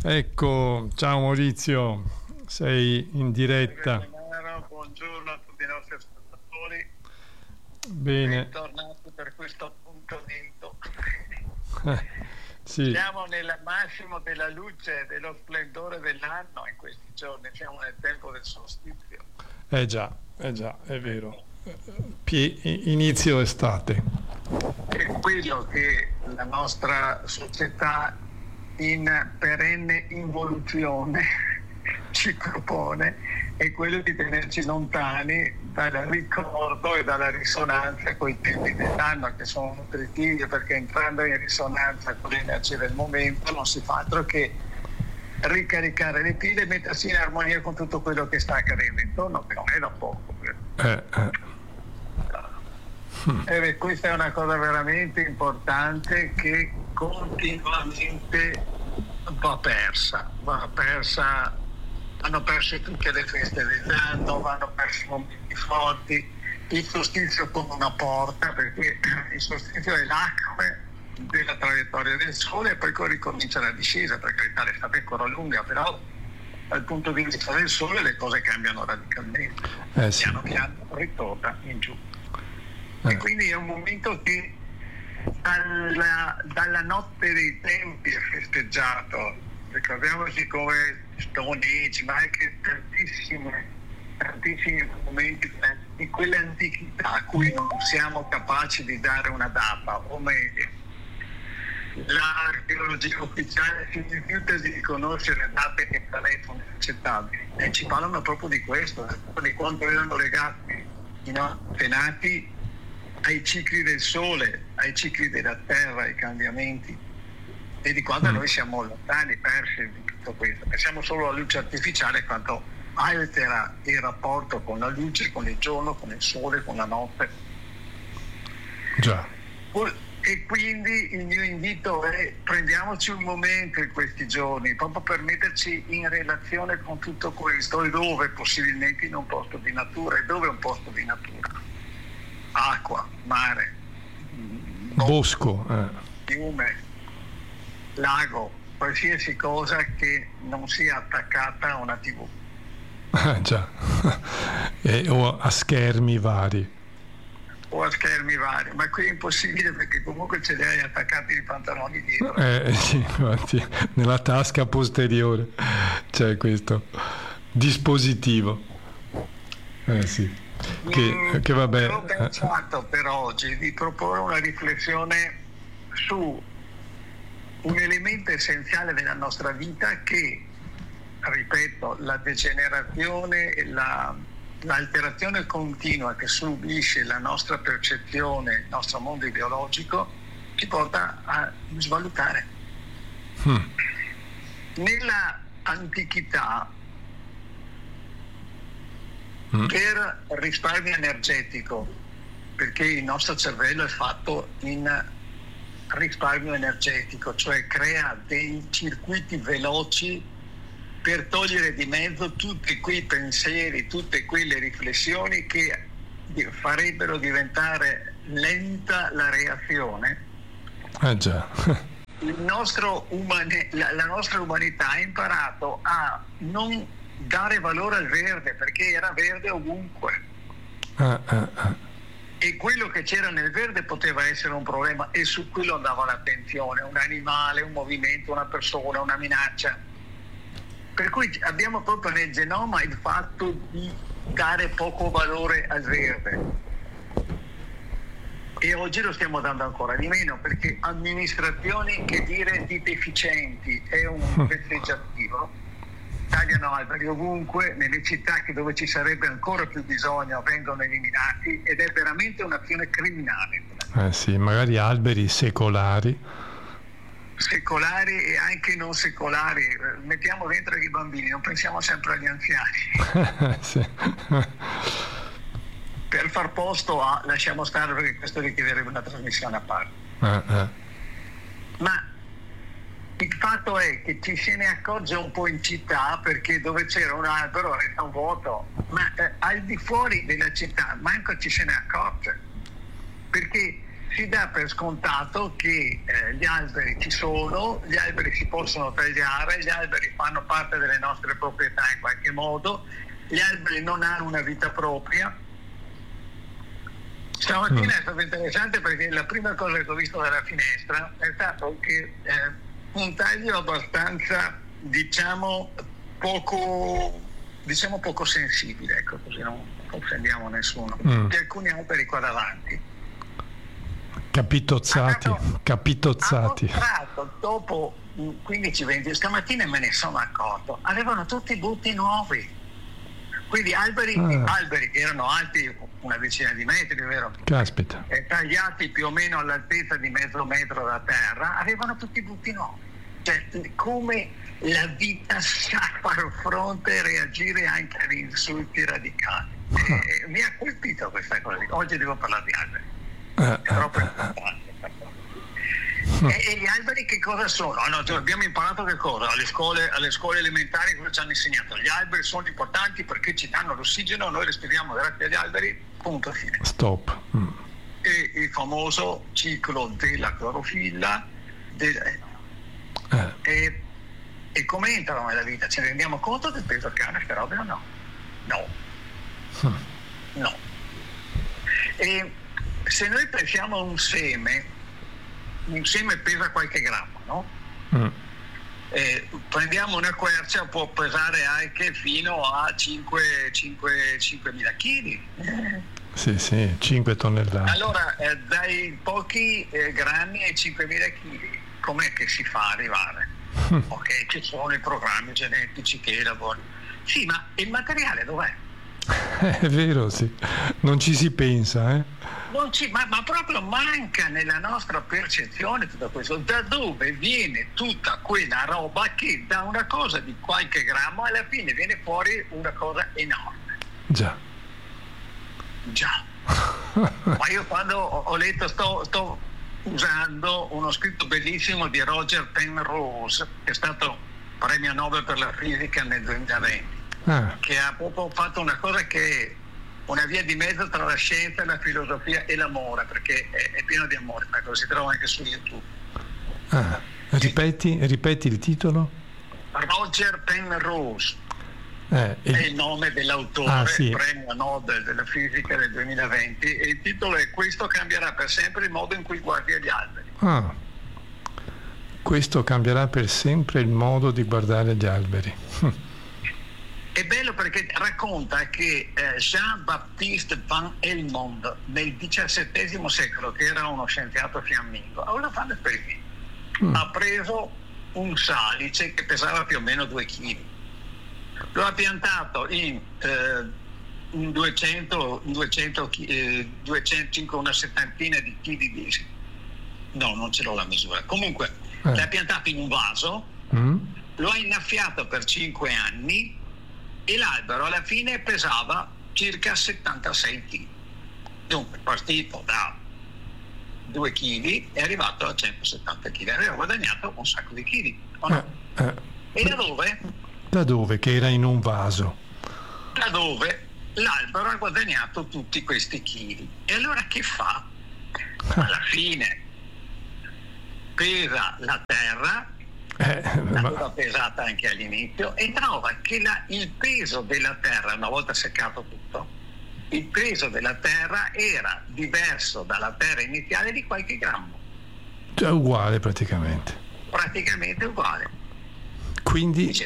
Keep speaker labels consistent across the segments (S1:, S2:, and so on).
S1: Ecco, ciao Maurizio, sei in diretta.
S2: Buongiorno a tutti i nostri ascoltatori,
S1: Bene.
S2: bentornati per questo appuntamento.
S1: Sì,
S2: Siamo nel massimo della luce, dello splendore dell'anno in questi giorni, siamo nel tempo del solstizio.
S1: già, è vero. Inizio estate.
S2: È quello che la nostra società in perenne involuzione ci propone, è quello di tenerci lontani dal ricordo e dalla risonanza con i tempi dell'anno, che sono nutritivi, perché entrando in risonanza con le energie del momento non si fa altro che ricaricare le pile e mettersi in armonia con tutto quello che sta accadendo intorno, che non è da poco. Questa è una cosa veramente importante che continuamente va persa. Vanno perse tutte le feste dell'anno, vanno persi momenti forti, il solstizio come una porta, perché il solstizio è l'acqua della traiettoria del sole e poi ricomincia la discesa, per carità l'estate è ancora lunga, però dal punto di vista del sole le cose cambiano radicalmente,
S1: Sì.
S2: piano piano ritorna in giù. E quindi è un momento che dalla notte dei tempi è festeggiato. Ricordiamoci come Stone Age, ma anche tantissimi momenti di quelle antichità a cui non siamo capaci di dare una data, o meglio, l'archeologia ufficiale si rifiuta di riconoscere date che per lei sono inaccettabili, e ci parlano proprio di questo, di quanto erano legati i nostri antenati ai cicli del sole, ai cicli della terra, ai cambiamenti, e di quanto noi siamo lontani, persi di tutto questo. Pensiamo solo alla luce artificiale, quanto altera il rapporto con la luce, con il giorno, con il sole, con la notte.
S1: Già.
S2: E quindi il mio invito è: prendiamoci un momento in questi giorni proprio per metterci in relazione con tutto questo, e dove possibilmente in un posto di natura. E dove è un posto di natura? Acqua, mare,
S1: bosco,
S2: fiume, lago, qualsiasi cosa che non sia attaccata a una TV.
S1: Già. O a schermi vari.
S2: Ma qui è impossibile, perché comunque ce li hai attaccati i pantaloni dietro.
S1: Sì, infatti, nella tasca posteriore c'è questo dispositivo. Sì. Che vabbè.
S2: Ho pensato per oggi di proporre una riflessione su un elemento essenziale della nostra vita che, ripeto, la degenerazione e l'alterazione continua che subisce la nostra percezione, il nostro mondo ideologico, ci porta a svalutare. Nella antichità, per risparmio energetico, perché il nostro cervello è fatto in risparmio energetico, cioè crea dei circuiti veloci per togliere di mezzo tutti quei pensieri, tutte quelle riflessioni che farebbero diventare lenta la reazione.
S1: Già.
S2: La nostra umanità ha imparato a non dare valore al verde, perché era verde ovunque. E quello che c'era nel verde poteva essere un problema, e su quello andava l'attenzione: un animale, un movimento, una persona, una minaccia. Per cui abbiamo proprio nel genoma il fatto di dare poco valore al verde, e oggi lo stiamo dando ancora di meno, perché amministrazioni, che dire di deficienti è un festeggiativo, tagliano alberi ovunque, nelle città dove ci sarebbe ancora più bisogno vengono eliminati, ed è veramente un'azione criminale.
S1: Sì, magari alberi secolari
S2: E anche non secolari, mettiamo dentro i bambini, non pensiamo sempre agli anziani.
S1: Sì.
S2: Per far posto a, lasciamo stare, perché questo richiederebbe una trasmissione a parte. Ma il fatto è che ci se ne accorge un po' in città, perché dove c'era un albero resta un vuoto, ma al di fuori della città manco ci se ne accorge, perché si dà per scontato che gli alberi ci sono, gli alberi si possono tagliare, gli alberi fanno parte delle nostre proprietà in qualche modo, gli alberi non hanno una vita propria. Stamattina è stato interessante perché la prima cosa che ho visto dalla finestra è stato che un taglio abbastanza, diciamo poco sensibile, ecco, così non offendiamo nessuno, di alcuni alberi qua davanti.
S1: Capitozzati.
S2: Ha mostrato dopo 15-20, stamattina me ne sono accorto, avevano tutti butti nuovi, quindi alberi che erano alti una decina di metri, vero?
S1: Caspita.
S2: Tagliati più o meno all'altezza di mezzo metro da terra, avevano tutti butti nuovi. Cioè, come la vita sa far fronte e reagire anche agli insulti radicali. Mi ha colpito questa cosa. Oggi devo parlare di alberi. È troppo importante. E gli alberi che cosa sono? Abbiamo imparato che cosa? Alle scuole elementari cosa ci hanno insegnato? Gli alberi sono importanti perché ci danno l'ossigeno, noi respiriamo grazie agli alberi, punto fine.
S1: Stop.
S2: E il famoso ciclo della clorofilla, e come entrano nella vita? Ci rendiamo conto del peso che hanno queste robe o no? No. E se noi pensiamo a un seme pesa qualche grammo, no? Prendiamo una quercia, può pesare anche fino a 5.000 kg.
S1: Sì, 5 tonnellate.
S2: Allora, dai pochi grammi ai 5.000 kg, com'è che si fa ad arrivare? Ok, ci sono i programmi genetici che lavorano. Sì, ma il materiale dov'è?
S1: È vero, sì. Non ci si pensa,
S2: ma proprio manca nella nostra percezione tutto questo. Da dove viene tutta quella roba che da una cosa di qualche grammo alla fine viene fuori una cosa enorme?
S1: Già.
S2: Ma io quando ho letto, sto usando uno scritto bellissimo di Roger Penrose, che è stato premio Nobel per la fisica nel 2020, che ha proprio fatto una cosa che è una via di mezzo tra la scienza, la filosofia e l'amore, perché è pieno di amore, ecco, si trova anche su YouTube.
S1: Ripeti il titolo?
S2: Roger Penrose è il nome dell'autore,
S1: sì.
S2: premio Nobel della fisica del 2020, e il titolo è "Questo cambierà per sempre il modo in cui guardi agli alberi".
S1: Questo cambierà per sempre il modo di guardare agli alberi.
S2: È bello perché racconta che Jean-Baptiste van Helmont nel XVII secolo, che era uno scienziato fiammingo, aveva fatto esperimenti. Ha preso un salice che pesava più o meno 2 kg, lo ha piantato in 200, una settantina di chili di... No, non ce l'ho la misura. Comunque, l'ha piantato in un vaso, lo ha innaffiato per 5 anni e l'albero alla fine pesava circa 76 kg. Dunque, partito da 2 kg è arrivato a 170 kg. Aveva guadagnato un sacco di chili. E da dove?
S1: Da dove? Che era in un vaso.
S2: Da dove l'albero ha guadagnato tutti questi chili. E allora che fa? Alla fine pesa la terra, l'aveva pesata anche all'inizio, e trova che il peso della terra, una volta seccato tutto, il peso della terra era diverso dalla terra iniziale di qualche grammo.
S1: Cioè uguale praticamente.
S2: Praticamente uguale.
S1: Quindi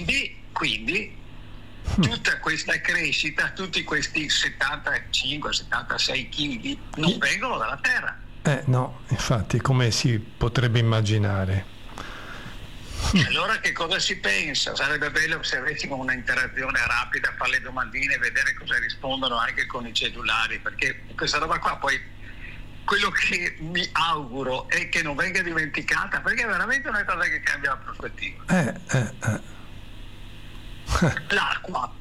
S2: tutta questa crescita, tutti questi 75-76 kg non vengono dalla terra.
S1: No, infatti, come si potrebbe immaginare.
S2: Allora che cosa si pensa? Sarebbe bello se avessimo una interazione rapida, fare le domandine, vedere cosa rispondono anche con i cellulari, perché questa roba qua poi, quello che mi auguro è che non venga dimenticata, perché è veramente una cosa che cambia la prospettiva. L'acqua.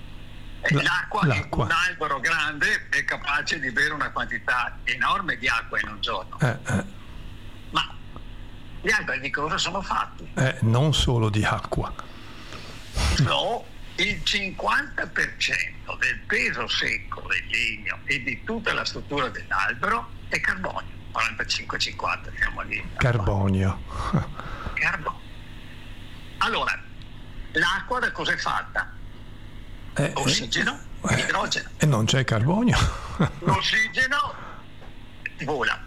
S2: Un albero grande è capace di bere una quantità enorme di acqua in un giorno. Ma gli alberi di cosa sono fatti?
S1: Non solo di acqua.
S2: No, il 50% del peso secco del legno e di tutta la struttura dell'albero è carbonio. 45-50, siamo lì.
S1: Carbonio.
S2: Carbonio. Allora, l'acqua da cosa è fatta? Ossigeno, idrogeno.
S1: E non c'è carbonio.
S2: L'ossigeno vola.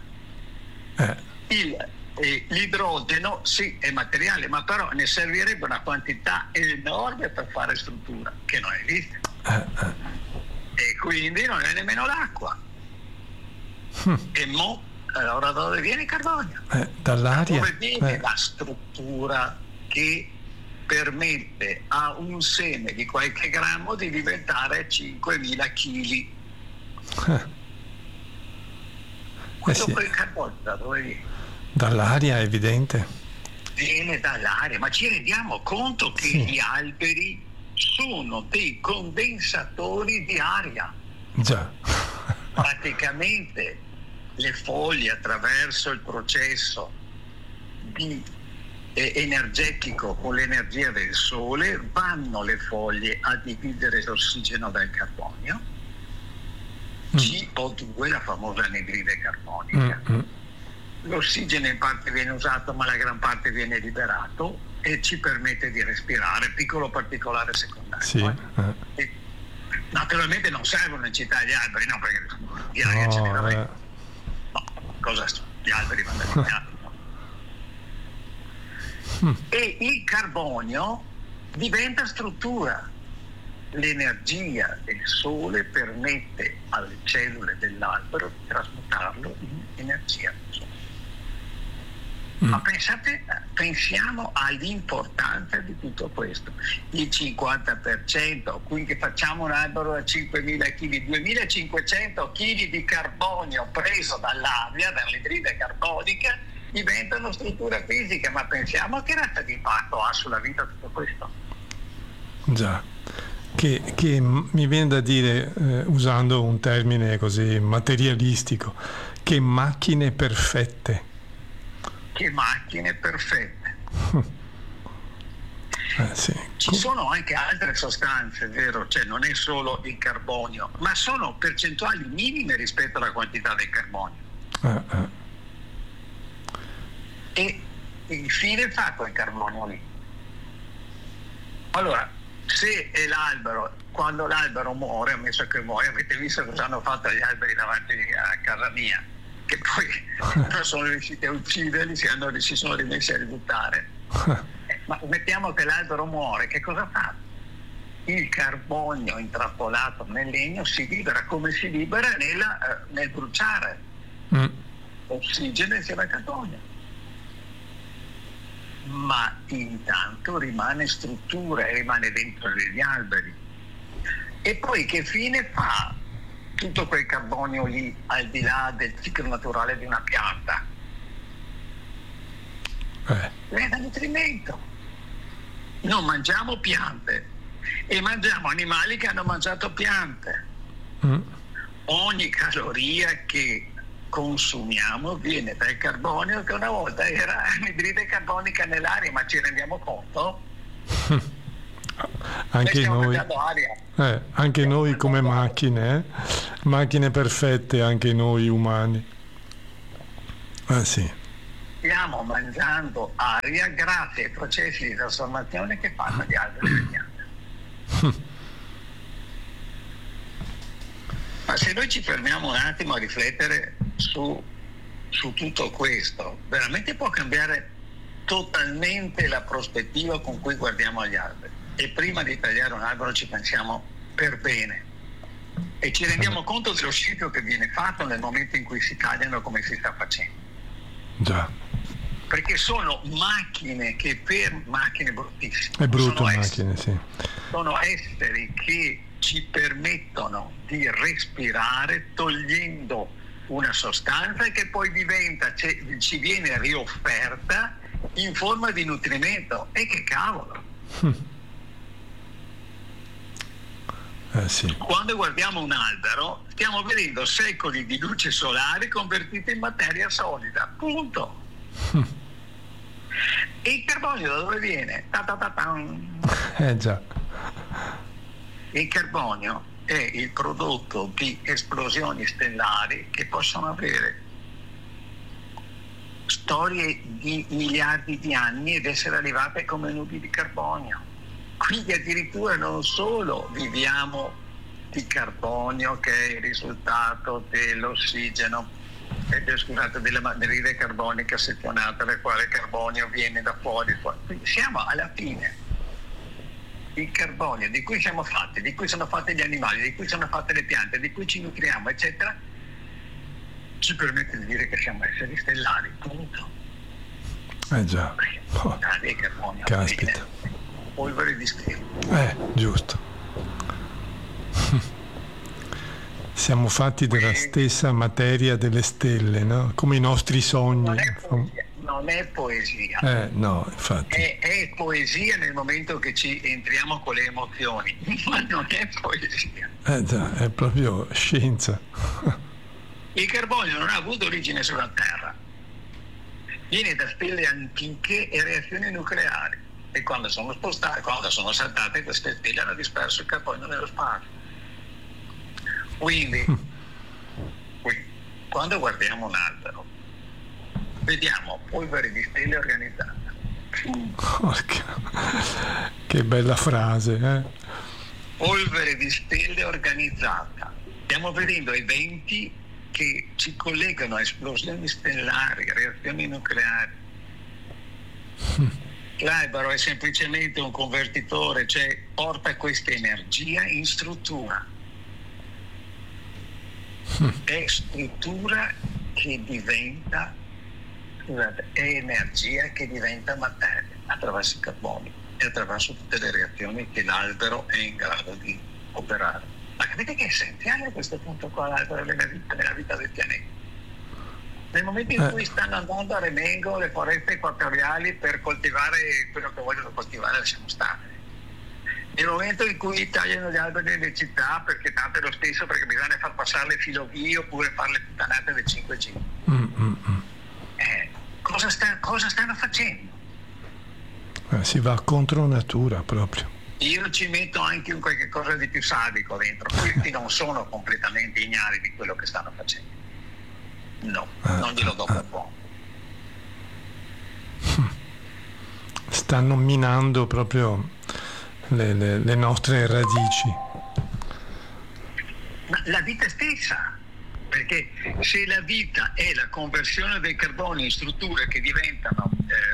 S2: L'idrogeno sì è materiale, ma però ne servirebbe una quantità enorme per fare struttura che non esiste. E quindi non è nemmeno l'acqua. E allora da dove viene il carbonio?
S1: Dall'aria.
S2: Dove viene la struttura che permette a un seme di qualche grammo di diventare 5.000 chili. Questo poi il carbonio da dove viene?
S1: Dall'aria, è evidente.
S2: Viene dall'aria, ma ci rendiamo conto che gli alberi sono dei condensatori di aria.
S1: Già.
S2: Praticamente le foglie, attraverso il processo energetico con l'energia del sole, vanno le foglie a dividere l'ossigeno dal carbonio, CO2, la famosa anidride carbonica. L'ossigeno in parte viene usato, ma la gran parte viene liberato e ci permette di respirare. Piccolo particolare secondario.
S1: Sì.
S2: E naturalmente non servono in città gli alberi, no, perché di aria ce ne dovrebbe. No, cosa gli alberi vanno eliminati. E il carbonio diventa struttura. L'energia del sole permette alle cellule dell'albero di trasmutarlo in energia del sole. Ma pensiamo all'importanza di tutto questo. Il 50%, quindi facciamo un albero da 5.000 kg, 2.500 kg di carbonio preso dall'aria, dall'idride carbonica, diventano struttura fisica, ma pensiamo a che razza di impatto ha sulla vita tutto questo.
S1: Già, che mi viene da dire, usando un termine così materialistico, che macchine perfette.
S2: Che macchine perfette.
S1: Sì.
S2: Ci sono anche altre sostanze, vero? Cioè non è solo il carbonio, ma sono percentuali minime rispetto alla quantità del carbonio. E infine fa quel carbonio lì. Allora, se è l'albero, quando l'albero muore, ammesso che muore, avete visto cosa hanno fatto agli alberi davanti a casa mia, che poi non sono riusciti a ucciderli, si sono rimessi a ributtare. Ma mettiamo che l'albero muore, che cosa fa? Il carbonio intrappolato nel legno si libera, come si libera nel bruciare ossigeno insieme al carbonio. Ma intanto rimane struttura e rimane dentro gli alberi. E poi che fine fa tutto quel carbonio lì, al di là del ciclo naturale di una pianta? Le dà nutrimento. Non mangiamo piante e mangiamo animali che hanno mangiato piante. Ogni caloria che consumiamo viene dal carbonio, che una volta era anidride carbonica nell'aria, ma ci rendiamo conto?
S1: Anche noi, anche noi come macchine, macchine perfette, anche noi umani. Sì.
S2: Stiamo mangiando aria grazie ai processi di trasformazione che fanno gli alberi e le piante. Ma se noi ci fermiamo un attimo a riflettere su tutto questo, veramente può cambiare totalmente la prospettiva con cui guardiamo agli alberi. E prima di tagliare un albero ci pensiamo per bene e ci rendiamo conto dello scempio che viene fatto nel momento in cui si tagliano, come si sta facendo.
S1: Già.
S2: Perché sono macchine macchine bruttissime.
S1: È brutto, macchine, sì.
S2: Sono esseri che ci permettono di respirare togliendo una sostanza che poi ci viene riofferta in forma di nutrimento. E che cavolo!
S1: Sì.
S2: Quando guardiamo un albero stiamo vedendo secoli di luce solare convertita in materia solida, punto. E il carbonio da dove viene?
S1: Già.
S2: Il carbonio è il prodotto di esplosioni stellari che possono avere storie di miliardi di anni ed essere arrivate come nubi di carbonio. Quindi addirittura non solo viviamo di carbonio, che è il risultato dell'ossigeno, scusate, dell'anidride carbonica settionata, dal quale il carbonio viene da fuori. Quindi siamo alla fine il carbonio di cui siamo fatti, di cui sono fatti gli animali, di cui sono fatte le piante, di cui ci nutriamo, eccetera, ci permette di dire che siamo esseri stellari, punto.
S1: Già. Oh,
S2: Carbonio,
S1: caspita.
S2: Polvere di stelle.
S1: Giusto. Siamo fatti della stessa materia delle stelle, no? Come i nostri sogni.
S2: Non è poesia.
S1: No, infatti.
S2: È poesia nel momento che ci entriamo con le emozioni, ma non è poesia.
S1: Già, è proprio scienza.
S2: Il carbonio non ha avuto origine sulla Terra. Viene da stelle antiche e reazioni nucleari. E quando sono saltate, queste stelle hanno disperso il carbonio nello spazio. Quindi, quando guardiamo un albero, vediamo polvere di stelle organizzata.
S1: Che bella frase,
S2: Polvere di stelle organizzata. Stiamo vedendo eventi che ci collegano a esplosioni stellari, reazioni nucleari. L'albero è semplicemente un convertitore, cioè porta questa energia in struttura. È struttura che diventa, è energia che diventa materia attraverso il carbonio e attraverso tutte le reazioni che l'albero è in grado di operare. Ma capite che è essenziale a questo punto qua l'albero nella vita del pianeta? Nel momento in cui stanno andando a remengo le foreste equatoriali per coltivare quello che vogliono coltivare, lasciamo stare. Nel momento in cui tagliano gli alberi nelle città, perché tanto è lo stesso, perché bisogna far passare le filovie oppure fare le puttanate del 5G. Cosa stanno facendo?
S1: Si va contro natura proprio.
S2: Io ci metto anche un qualche cosa di più sadico dentro. Questi non sono completamente ignari di quello che stanno facendo. No, non glielo do per buono.
S1: Stanno minando proprio le nostre radici.
S2: Ma la vita stessa, perché se la vita è la conversione del carbonio in strutture che diventano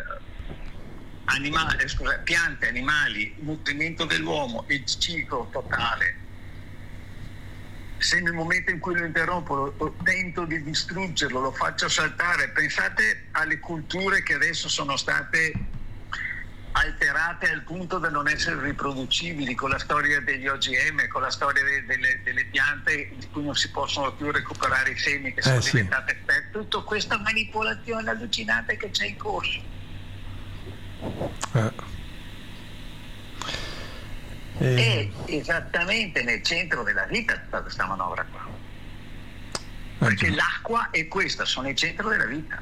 S2: piante, animali, nutrimento dell'uomo, il ciclo totale, se nel momento in cui lo interrompo o tento di distruggerlo, lo faccio saltare, pensate alle culture che adesso sono state alterate al punto da non essere riproducibili, con la storia degli OGM, con la storia delle piante di cui non si possono più recuperare i semi, che sono diventate tutta questa manipolazione allucinante che c'è in corso. È esattamente nel centro della vita tutta questa manovra qua, perché l'acqua e questa sono il centro della vita.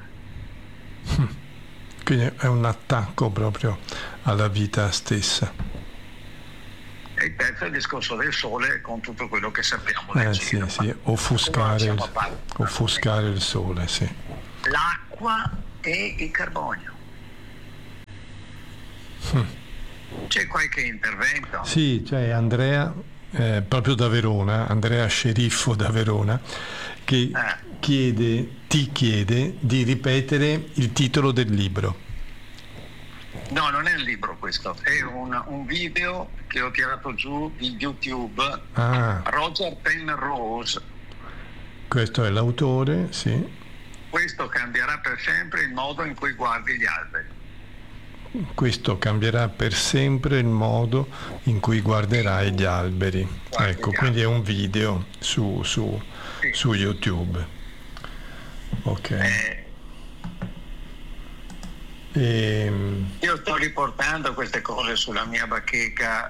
S1: Quindi è un attacco proprio alla vita stessa.
S2: E il terzo è il discorso del sole, con tutto quello che sappiamo.
S1: Offuscare il sole, sì.
S2: L'acqua e il carbonio. C'è qualche intervento?
S1: Sì, c'è Andrea, proprio da Verona, Andrea Sceriffo da Verona, che ti chiede di ripetere il titolo del libro.
S2: No, non è un libro questo, è un video che ho tirato giù di YouTube, Roger Penrose.
S1: Questo è l'autore, sì.
S2: Questo cambierà per sempre il modo in cui guardi gli alberi.
S1: Questo cambierà per sempre il modo in cui guarderai gli alberi. Quindi è un video su YouTube. Ok.
S2: Io sto riportando queste cose sulla mia bacheca,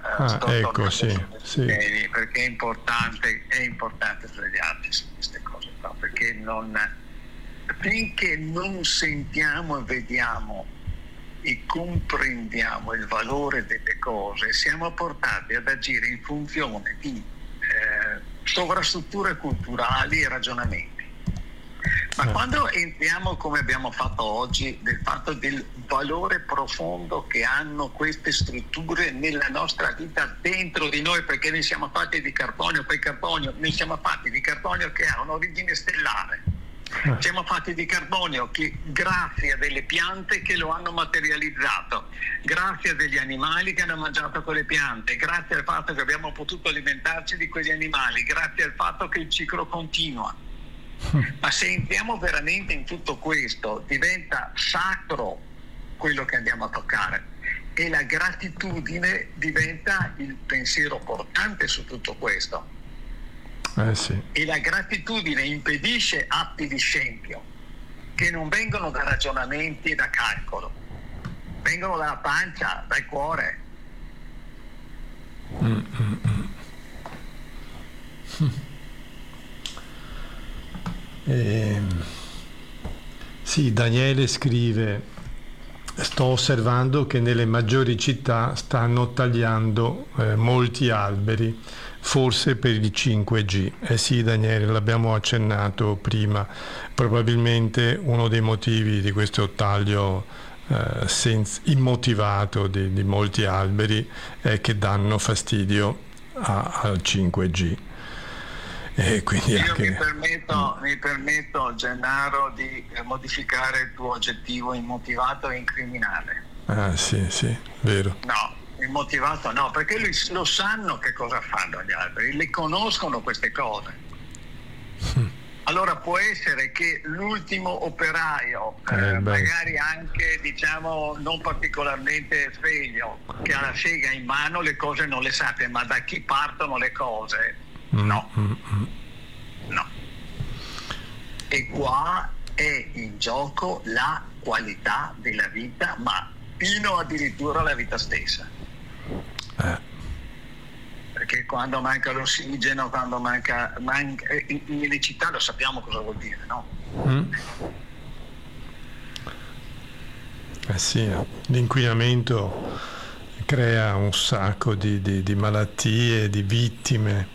S2: perché è importante svegliarsi su queste cose qua, perché finché non sentiamo e vediamo e comprendiamo il valore delle cose, siamo portati ad agire in funzione di sovrastrutture culturali e ragionamenti. Ma quando entriamo, come abbiamo fatto oggi, del fatto del valore profondo che hanno queste strutture nella nostra vita dentro di noi, perché noi siamo fatti di carbonio, noi siamo fatti di carbonio che ha un'origine stellare. Siamo fatti di carbonio che grazie a delle piante che lo hanno materializzato, grazie a degli animali che hanno mangiato quelle piante, grazie al fatto che abbiamo potuto alimentarci di quegli animali, grazie al fatto che il ciclo continua. Ma se entriamo veramente in tutto questo, diventa sacro quello che andiamo a toccare e la gratitudine diventa il pensiero portante su tutto questo.
S1: Sì.
S2: E la gratitudine impedisce atti di scempio che non vengono da ragionamenti e da calcolo, vengono dalla pancia, dal cuore.
S1: Sì, Daniele scrive: sto osservando che nelle maggiori città stanno tagliando molti alberi, forse per il 5G. Sì, Daniele, l'abbiamo accennato prima, probabilmente uno dei motivi di questo taglio immotivato di molti alberi è che danno fastidio al 5G. E quindi
S2: io
S1: anche...
S2: mi permetto, Gennaro, di modificare il tuo aggettivo immotivato e incriminale.
S1: Sì, vero.
S2: No, immotivato no, perché lo sanno che cosa fanno gli alberi, le conoscono queste cose. Allora può essere che l'ultimo operaio, magari anche diciamo non particolarmente sveglio, che ha la sega in mano, le cose non le sappia, ma da chi partono le cose? No. E qua è in gioco la qualità della vita, ma fino addirittura la vita stessa. Perché quando manca l'ossigeno, quando manca nelle città lo sappiamo cosa vuol dire, no?
S1: Sì, l'inquinamento crea un sacco di malattie, di vittime.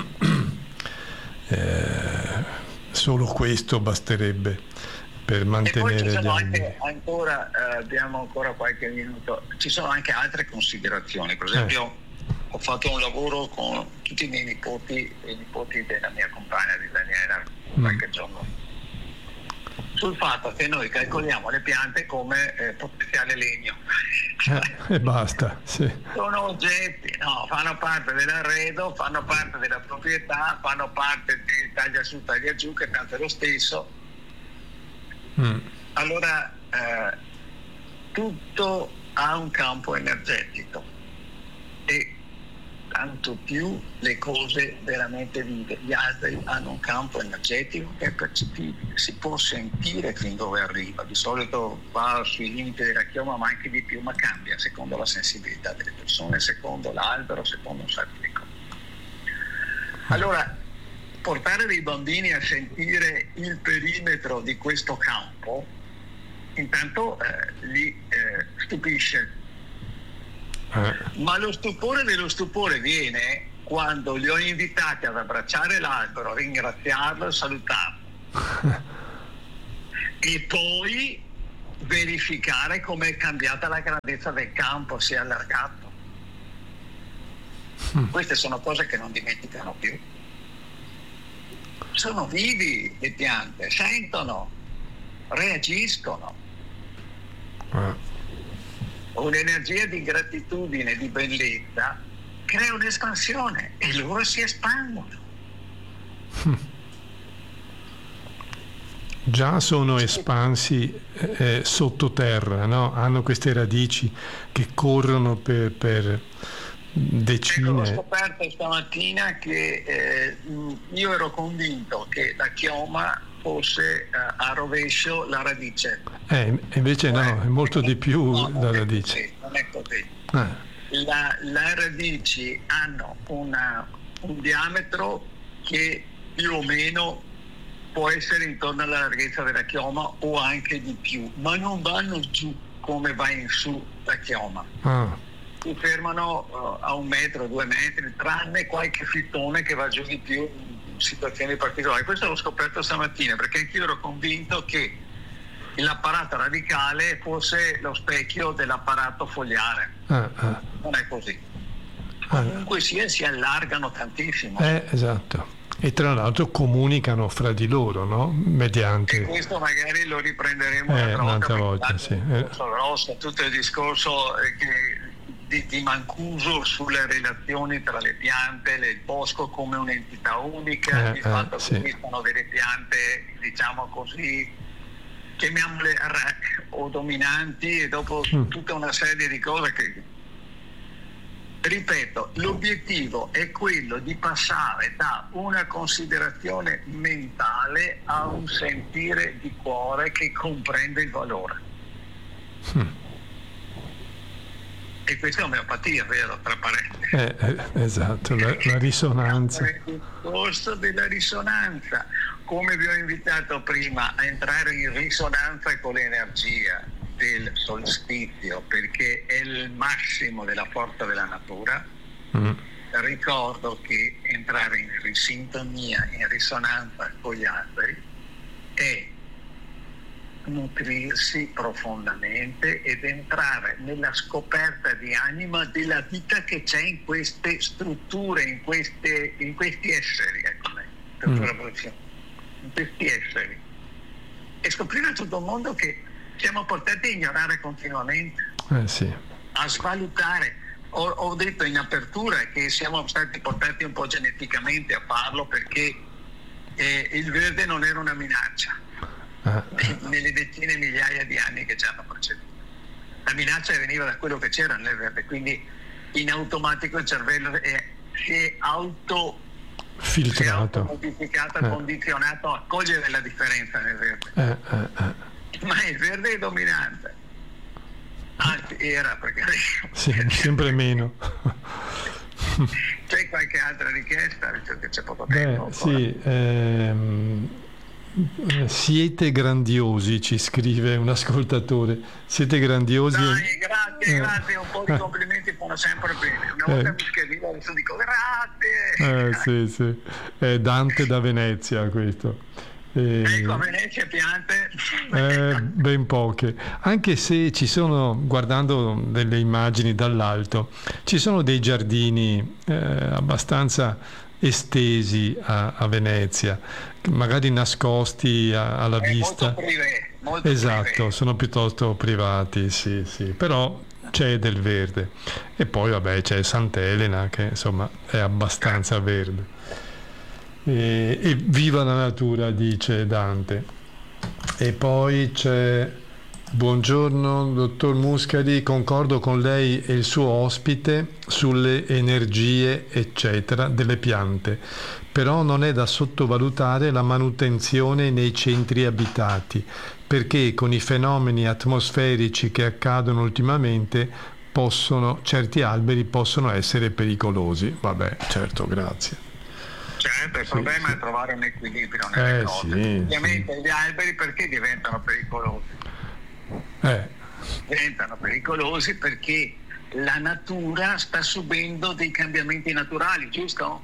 S1: Solo questo basterebbe per mantenere
S2: e poi
S1: gli
S2: abbiamo ancora qualche minuto. Ci sono anche altre considerazioni, per esempio ho fatto un lavoro con tutti i miei nipoti e i nipoti della mia compagna di Daniela qualche giorno sul fatto che noi calcoliamo le piante come potenziale legno.
S1: E basta, sì.
S2: Sono oggetti, no, fanno parte dell'arredo, fanno parte della proprietà, fanno parte di taglia su, taglia giù, che tanto è lo stesso. Allora tutto ha un campo energetico e tanto più le cose veramente vive. Gli alberi hanno un campo energetico che è percettibile, si può sentire fin dove arriva, di solito va sui limiti della chioma ma anche di più, ma cambia secondo la sensibilità delle persone, secondo l'albero, secondo un sacco di cose. Allora portare dei bambini a sentire il perimetro di questo campo intanto li stupisce. Ma lo stupore dello stupore viene quando li ho invitati ad abbracciare l'albero, ringraziarlo e salutarlo e poi verificare com'è cambiata la grandezza del campo, si è allargato. Queste sono cose che non dimenticano più. Sono vivi le piante, sentono, reagiscono. Un'energia di gratitudine, di bellezza crea un'espansione e loro si espandono.
S1: Già sono espansi sottoterra, no? Hanno queste radici che corrono per decine.
S2: Ho scoperto stamattina che io ero convinto che la chioma fosse a rovescio la radice.
S1: Invece no, è molto di più la radice.
S2: Non è così. Le radici hanno un diametro che più o meno può essere intorno alla larghezza della chioma o anche di più, ma non vanno giù come va in su la chioma. Si fermano a 1 metro, 2 metri, tranne qualche fittone che va giù di più situazioni particolari. Questo l'ho scoperto stamattina, perché anch'io ero convinto che l'apparato radicale fosse lo specchio dell'apparato fogliare. Non è così. Comunque sia, si allargano tantissimo.
S1: Esatto. E tra l'altro comunicano fra di loro, no? Mediante.
S2: E questo magari lo riprenderemo
S1: un'altra volta, sì.
S2: Tutto il discorso di Mancuso sulle relazioni tra le piante, il bosco come un'entità unica, il fatto che esistono delle piante, diciamo così, chiamiamole o dominanti, e dopo tutta una serie di cose che, ripeto, l'obiettivo è quello di passare da una considerazione mentale a un sentire di cuore che comprende il valore. E questa è omeopatia, vero? Tra parentesi.
S1: Esatto, la risonanza.
S2: Il discorso della risonanza. Come vi ho invitato prima a entrare in risonanza con l'energia del solstizio, perché è il massimo della forza della natura, ricordo che entrare in sintonia, in risonanza con gli alberi è nutrirsi profondamente ed entrare nella scoperta di anima della vita che c'è in queste strutture, in questi esseri, in questi esseri, e scoprire tutto un mondo che siamo portati a ignorare continuamente, a svalutare. Ho detto in apertura che siamo stati portati un po' geneticamente a farlo, perché il verde non era una minaccia nelle decine e migliaia di anni che ci hanno preceduto. La minaccia veniva da quello che c'era nel verde, quindi in automatico il cervello si è filtrato, modificato, condizionato a cogliere la differenza nel verde. Ma il verde è dominante, anzi era, perché
S1: sempre meno.
S2: C'è qualche altra richiesta, visto che c'è poco tempo?
S1: Siete grandiosi, ci scrive un ascoltatore. Siete grandiosi.
S2: Dai, grazie, un po' di complimenti fanno sempre bene. Una volta mi scriveva, adesso dico grazie.
S1: Sì. È Dante da Venezia questo.
S2: Ecco, a Venezia piante
S1: ben poche, anche se ci sono, guardando delle immagini dall'alto, ci sono dei giardini abbastanza estesi a Venezia, magari nascosti alla vista.
S2: Molto
S1: esatto,
S2: privé.
S1: Sono piuttosto privati, sì, però c'è del verde. E poi vabbè c'è Sant'Elena, che insomma è abbastanza verde. E viva la natura, dice Dante. E poi c'è: buongiorno dottor Muscari, concordo con lei e il suo ospite sulle energie eccetera delle piante, però non è da sottovalutare la manutenzione nei centri abitati, perché con i fenomeni atmosferici che accadono ultimamente certi alberi possono essere pericolosi. Vabbè, certo, grazie.
S2: Certo, il problema è trovare un equilibrio nelle cose. Ovviamente gli alberi perché diventano pericolosi? Diventano pericolosi perché la natura sta subendo dei cambiamenti naturali, giusto?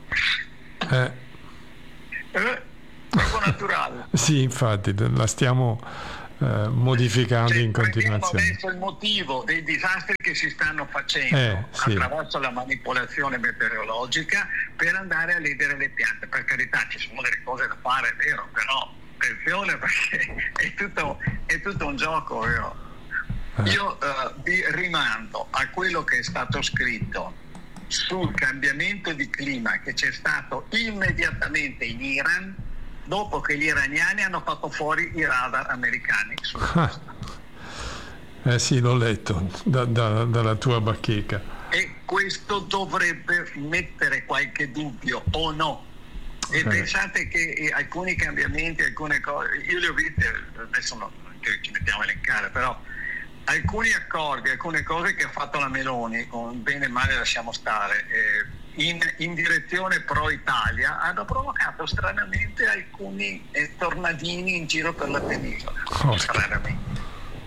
S2: Proprio naturali.
S1: Sì, infatti, la stiamo modificando in continuazione.
S2: Adesso il motivo dei disastri che si stanno facendo attraverso la manipolazione meteorologica per andare a ledere le piante. Per carità, ci sono delle cose da fare, è vero, però attenzione, perché è tutto un gioco, vero? Io vi rimando a quello che è stato scritto sul cambiamento di clima che c'è stato immediatamente in Iran, dopo che gli iraniani hanno fatto fuori i radar americani sulla costa.
S1: Sì, l'ho letto dalla tua bacheca.
S2: E questo dovrebbe mettere qualche dubbio, o no? E pensate che alcuni cambiamenti, alcune cose, io le ho viste, adesso non che ci mettiamo a elencare, però alcuni accordi, alcune cose che ha fatto la Meloni, con bene e male lasciamo stare, in direzione pro Italia, hanno provocato stranamente alcuni tornadini in giro per la penisola. Stranamente.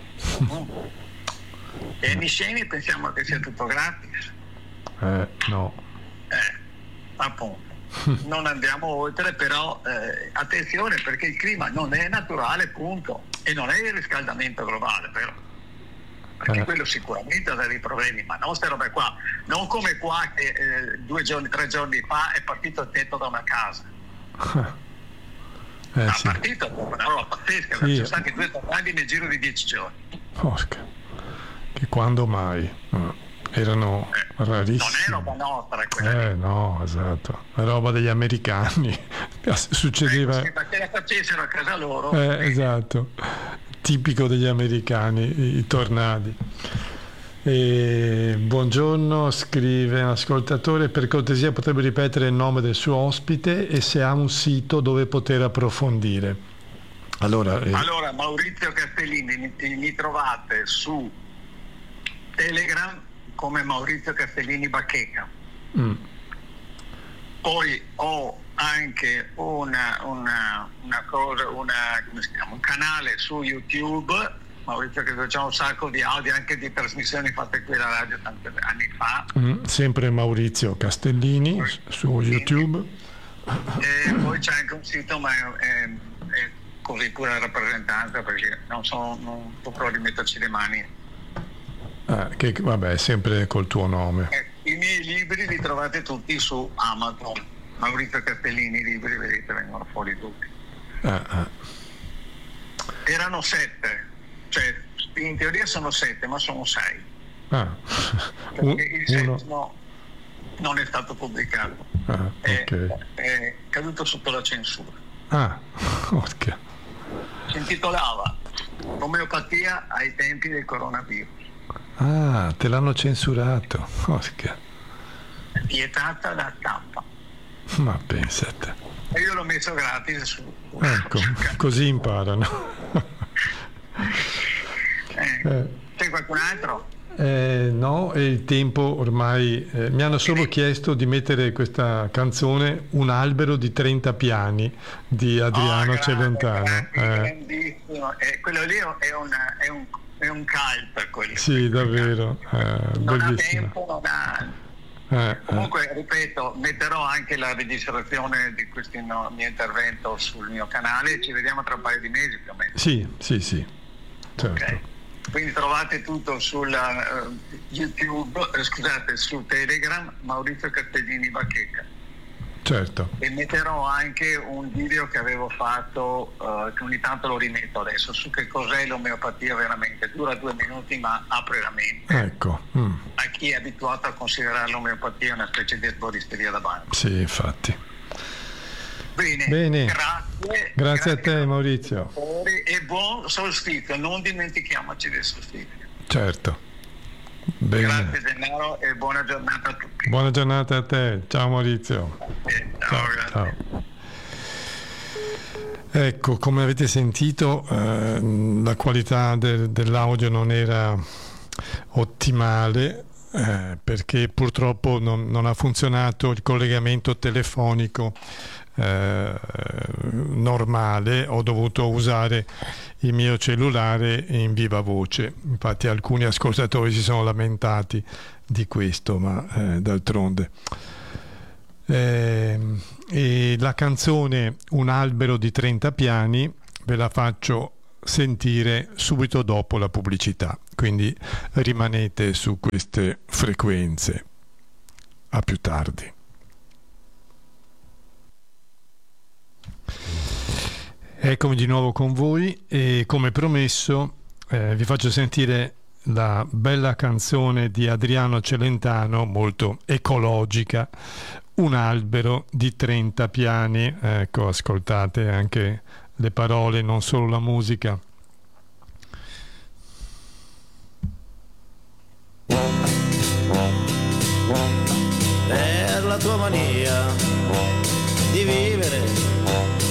S2: E nei sceni pensiamo che sia tutto gratis.
S1: No.
S2: Appunto. non andiamo oltre, però attenzione, perché il clima non è naturale, punto, e non è il riscaldamento globale, però, perché quello sicuramente ha dei problemi, ma non queste robe qua, non come qua che 3 giorni fa è partito il tetto da una casa.
S1: Sì.
S2: Partito una roba pazzesca,
S1: Sì.
S2: ci sono stati 2 tornadi nel giro di 10 giorni.
S1: Porca. Che quando mai? Erano rarissimi.
S2: Non è roba nostra quella.
S1: No, esatto, è roba degli americani. Succedeva.
S2: Perché la facessero a casa loro.
S1: Esatto, tipico degli americani, i tornadi. Buongiorno, scrive un ascoltatore, per cortesia potrebbe ripetere il nome del suo ospite e se ha un sito dove poter approfondire. Allora,
S2: Maurizio Castellini, mi trovate su Telegram come Maurizio Castellini Bacheca. Poi ho anche un canale su YouTube, Maurizio, che c'è un sacco di audio, anche di trasmissioni fatte qui alla radio tanti anni fa.
S1: Sempre Maurizio Castellini su YouTube.
S2: E poi c'è anche un sito, ma è così pure la rappresentanza, perché non potrò rimetterci le mani.
S1: Che vabbè, sempre col tuo nome.
S2: I miei libri li trovate tutti su Amazon. Maurizio Castellini, i libri, vedete, vengono fuori tutti. Erano 7, cioè in teoria sono 7, ma sono 6. Perché il settimo non è stato pubblicato.
S1: Okay.
S2: È caduto sotto la censura.
S1: Ok.
S2: Si intitolava Omeopatia ai tempi del coronavirus.
S1: Te l'hanno censurato. Porca.
S2: Vietata da stampa.
S1: Ma pensate.
S2: E io l'ho messo gratis su.
S1: Ecco, così imparano.
S2: C'è qualcun altro?
S1: No, e il tempo ormai mi hanno solo chiesto di mettere questa canzone Un albero di 30 piani di Adriano Celentano.
S2: Grandissimo. Quello lì è un cult, quello.
S1: Sì, davvero.
S2: Non ha
S1: bellissimo.
S2: tempo, non ha. Comunque, ripeto, metterò anche la registrazione di questo mio intervento sul mio canale e ci vediamo tra un paio di mesi più o meno.
S1: Sì, certo.
S2: Okay. Quindi trovate tutto sul YouTube, su Telegram, Maurizio Castellini Bacheca.
S1: Certo.
S2: E metterò anche un video che avevo fatto, che ogni tanto lo rimetto adesso, su che cos'è l'omeopatia veramente. Dura 2 minuti ma apre la mente.
S1: Ecco.
S2: A chi è abituato a considerare l'omeopatia una specie di erboristeria da banco.
S1: Sì, infatti.
S2: Bene.
S1: Grazie a te, Maurizio.
S2: E buon solstizio, non dimentichiamoci del solstizio.
S1: Certo. Bene.
S2: Grazie Gennaro e buona giornata a tutti.
S1: Buona giornata a te, ciao Maurizio.
S2: Ciao.
S1: Ecco, come avete sentito, la qualità dell'audio non era ottimale perché purtroppo non ha funzionato il collegamento telefonico normale. Ho dovuto usare il mio cellulare in viva voce, infatti alcuni ascoltatori si sono lamentati di questo, ma d'altronde e la canzone Un albero di 30 piani ve la faccio sentire subito dopo la pubblicità, quindi rimanete su queste frequenze. A più tardi. Eccomi di nuovo con voi e come promesso vi faccio sentire la bella canzone di Adriano Celentano, molto ecologica, Un albero di 30 piani. Ecco, ascoltate anche le parole, non solo la musica.
S3: Per la tua mania di vivere